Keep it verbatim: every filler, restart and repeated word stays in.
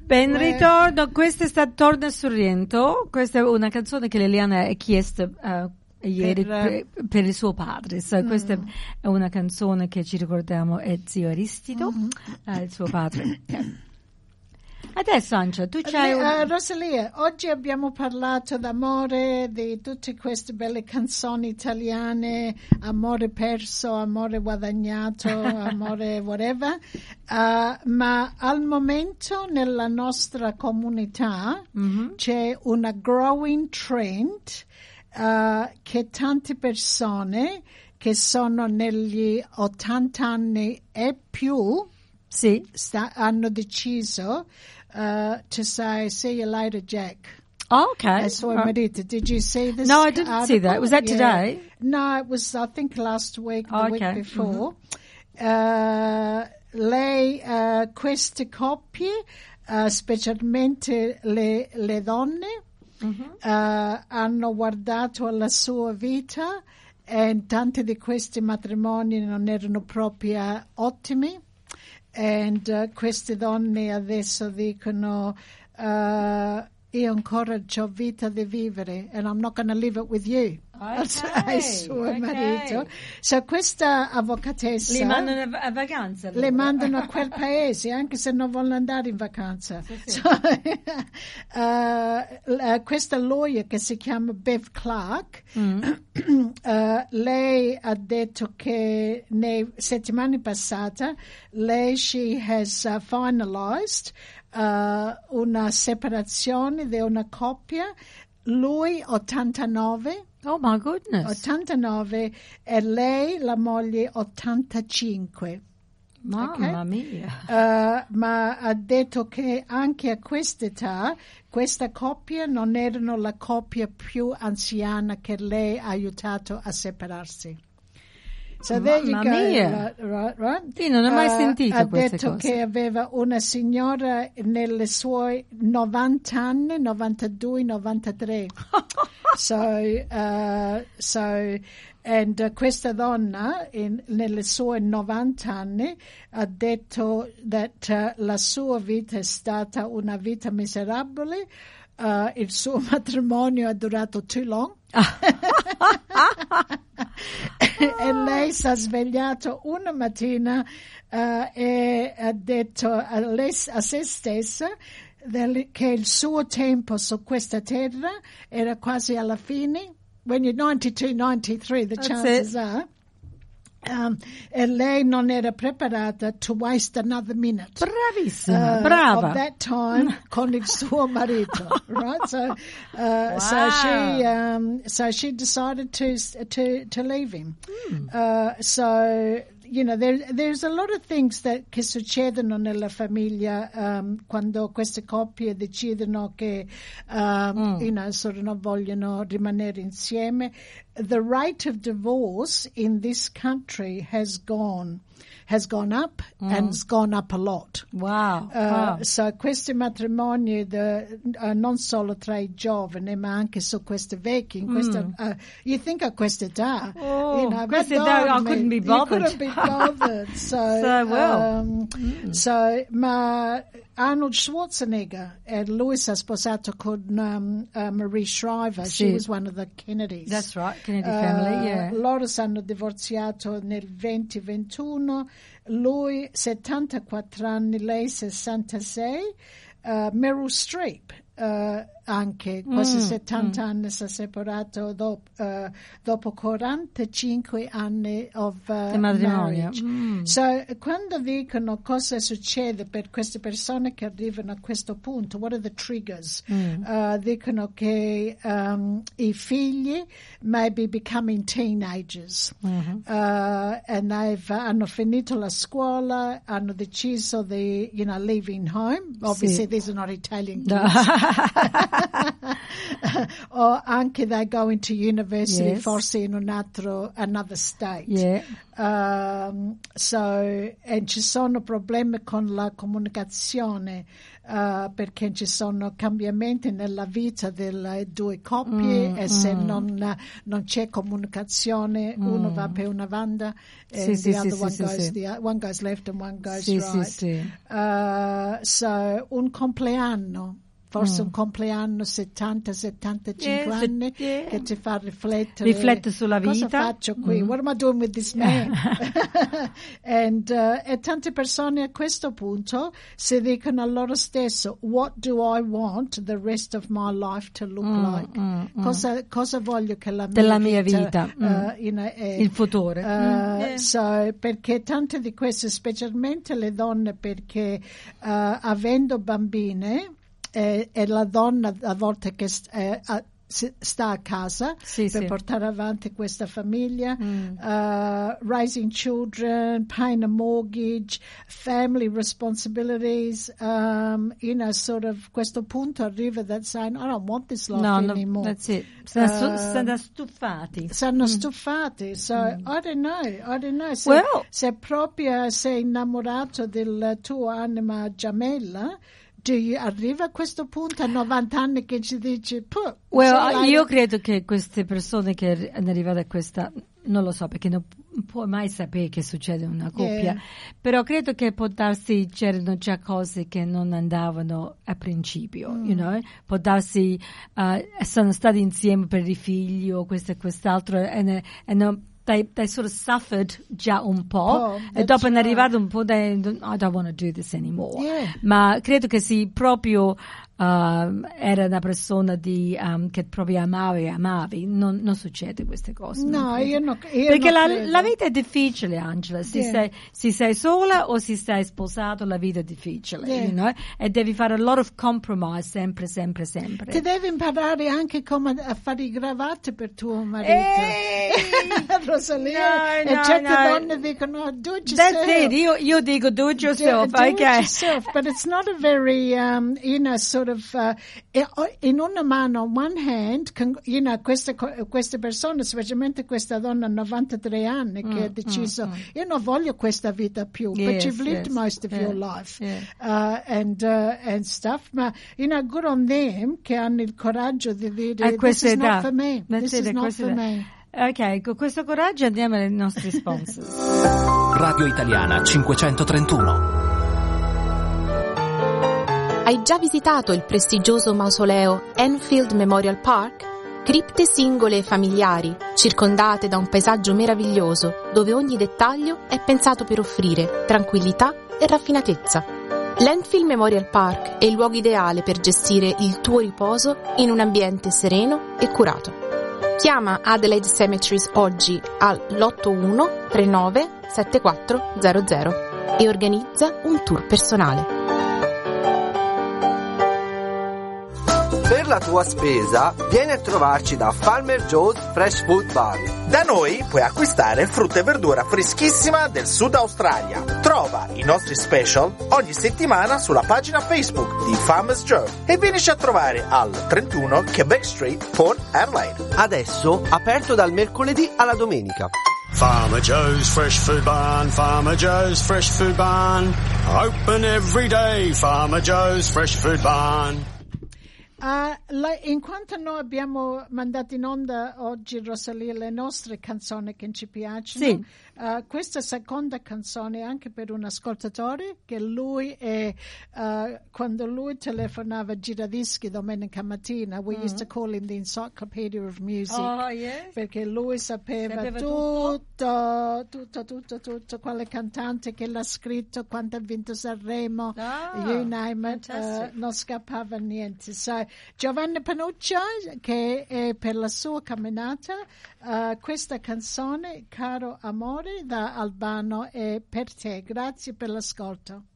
Ben ritorno, questa è stata Torna Sorrento, questa è una canzone che Liliana ha chiesto uh, ieri per, per, per il suo padre, so, mm. questa è una canzone che ci ricordiamo è Zio Aristido, mm. uh, il suo padre. Adesso Ancia, tu c'hai un... uh, Rosalia, oggi abbiamo parlato d'amore, di tutte queste belle canzoni italiane, amore perso, amore guadagnato, amore whatever, uh, ma al momento nella nostra comunità mm-hmm. c'è una growing trend uh, che tante persone che sono negli ottanta anni e più sì. sta, hanno deciso Uh, to say, see you later, Jack. Oh, okay. That's what I did. Did you see this? No, I didn't article? see that. Was that yeah. today? No, it was, I think, last week, the oh, week okay. before. Mm-hmm. Uh, lei, uh, queste coppie, uh, specialmente le, le donne, mm-hmm. uh, hanno guardato alla sua vita e tanti di questi matrimoni non erano proprio ottimi. And uh, queste donne adesso dicono uh, io ancora c'ho vita di vivere and I'm not going to live it with you. Okay, il suo okay. marito. So questa avvocatessa li mandano a vacanza allora. Le mandano a quel paese anche se non vogliono andare in vacanza. Sì, sì. So, uh, uh, questa lawyer che si chiama Bev Clark mm. uh, lei ha detto che nei settimane passate lei she has uh, finalized uh, una separazione di una coppia, lui ottantanove. Oh my goodness. ottantanove e lei, la moglie, ottantacinque. Mamma okay? mia. Uh, ma ha detto che anche a quest'età questa coppia non erano la coppia più anziana che lei ha aiutato a separarsi. So there you Mamma go, mia. right, right? Sì, non ho mai uh, sentito ha queste detto cose. che aveva una signora nelle suoi novanta anni, novantadue, novantatré. so, uh, so, and uh, questa donna in, nelle sue novanta anni ha detto that uh, la sua vita è stata una vita miserabile, uh, il suo matrimonio è durato too long. E lei si è svegliato una mattina uh, e ha detto a, lei, a se stessa del, che il suo tempo su questa terra era quasi alla fine. When you're ninety-two, ninety-three, the That's chances it. are. Um, e lei non era preparata to waste another minute. Bravissima, uh, brava. Of that time con il suo marito, right? So, uh, wow. so she, um, so she decided to to to leave him. Mm. Uh, so you know, there there's a lot of things that che succedono nella famiglia um, quando queste coppie decidono che, um, mm. you know, sort of non vogliono rimanere insieme. The rate of divorce in this country has gone has gone up mm. and it's gone up a lot. Wow. Uh, wow. So questi matrimoni de, uh, non solo tra i giovani ma anche su questi vecchi. In questa, mm. uh, you think of quest'età. Oh, you know, quest'età I couldn't be bothered. You couldn't be bothered. So, so well. Um, mm. so, ma Arnold Schwarzenegger, e lui si è sposato con um, uh, Marie Shriver. Sì. She was one of the Kennedys. That's right, Kennedy family, uh, yeah. Loro si hanno divorziato nel venti ventuno, lui settantaquattro anni, lei sessantasei. Uh, Meryl Streep uh, anche quasi mm, settanta mm. anni si è separato dopo, uh, dopo quarantacinque anni of uh, marriage. Mm. So quando dicono cosa succede per queste persone che arrivano a questo punto, what are the triggers? Mm. Uh, dicono che um, i figli may be becoming teenagers mm-hmm. uh, and they've uh, hanno finito la scuola, hanno deciso di, you know, leaving home. Obviously sì. these are not Italian kids. o anche they going to university, yes. forse in un altro another state. Yeah. Um, so, e ci sono problemi con la comunicazione uh, perché ci sono cambiamenti nella vita delle due coppie mm, e se mm. non, non c'è comunicazione mm. uno va per una banda e sì, the sì, other sì, one, sì, goes, sì. the, one goes left and one goes sì, right. Sì, sì. Uh, so, un compleanno. Forse Mm. un compleanno settanta settantacinque Yes, anni yeah. che ti fa riflettere. Riflette sulla vita. Cosa faccio qui? Mm. What am I doing with this man? And, uh, e tante persone a questo punto si dicono a loro stesso, what do I want the rest of my life to look mm, like? Mm, cosa, mm. cosa voglio che la mia Della mia vita, vita, uh, mm. you know, è, il futuro. Uh, mm. yeah. so, perché tante di queste, specialmente le donne, perché uh, avendo bambine, E, e la donna a volte che eh, a, sta a casa sì, per sì. portare avanti questa famiglia, mm. uh, raising children, paying a mortgage, family responsibilities, um, you know, sort of questo punto arriva that saying, I don't want this life no, anymore. No, that's it. Sono, uh, sono stufati. Sono mm. stufati, so mm. I don't know, I don't know. Se, well, se proprio sei innamorato della tua anima gemella, arriva a questo punto a novanta anni che ci dici well, io credo che queste persone che hanno arrivato a questa, non lo so perché non puoi mai sapere che succede in una coppia, yeah. però credo che può darsi c'erano già cose che non andavano a principio, mm. you know? Può darsi uh, sono stati insieme per i figli o questo e quest'altro e, ne, e non They, they sort of suffered già un po' oh, e dopo right. è arrivato un po' they, I don't want to do this anymore. Yeah. Ma credo che sì, proprio uh, era una persona di, um, che proprio amavi e amavi, non, non succede queste cose. No, io non io Perché non la, la vita è difficile, Angela. Se, yeah. sei, se sei sola o se sei sposato, la vita è difficile. Yeah. You know? E devi fare a lot of compromise sempre, sempre, sempre. Ti devi imparare anche come a fare i gravate per tuo marito. Ehi! Rosalia, no, e no, certe no. donne dicono do it yourself. That's it. Io, io dico do it yourself. Do, do okay. it yourself, but it's not a very, um, you know, sort of, uh, in una mano, on one hand, you know, queste, queste persone, specialmente questa donna a novantatré anni che mm, ha deciso, mm, io non voglio questa vita più, yes, but you've lived yes, most of yeah, your life, yeah. uh, and, uh, and stuff, ma, you know, good on them che hanno il coraggio di dire, this is not for me, this is not for me. Ok, con questo coraggio andiamo ai nostri sponsor. Radio Italiana cinquecentotrentuno. Hai già visitato il prestigioso mausoleo Enfield Memorial Park? Cripte singole e familiari, circondate da un paesaggio meraviglioso, dove ogni dettaglio è pensato per offrire tranquillità e raffinatezza. L'Enfield Memorial Park è il luogo ideale per gestire il tuo riposo in un ambiente sereno e curato. Chiama Adelaide Cemeteries oggi all'otto uno tre nove sette quattro zero zero e organizza un tour personale. Per la tua spesa vieni a trovarci da Farmer Joe's Fresh Food Bar. Da noi puoi acquistare frutta e verdura freschissima del Sud Australia. Trova i nostri special ogni settimana sulla pagina Facebook di Farmer's Joe e vienici a trovare al trentuno Quebec Street, Port Adelaide. Adesso aperto dal mercoledì alla domenica. Farmer Joe's Fresh Food Barn, Farmer Joe's Fresh Food Barn, open every day, Farmer Joe's Fresh Food Barn. Uh, la, in quanto noi abbiamo mandato in onda oggi, Rosalia, le nostre canzoni che ci piacciono, sì. uh, questa seconda canzone è anche per un ascoltatore che lui è, uh, quando lui telefonava giradischi domenica mattina, we mm. used to call him the Encyclopedia of Music, oh, yes. perché lui sapeva, sapeva tutto, tutto, tutto, tutto, tutto, quale cantante che l'ha scritto, quanto ha vinto Sanremo, oh, you name it, uh, non scappava niente. So, Giovanni Panuccio, che è per la sua camminata, uh, questa canzone, Caro Amore, da Albano, è per te. Grazie per l'ascolto.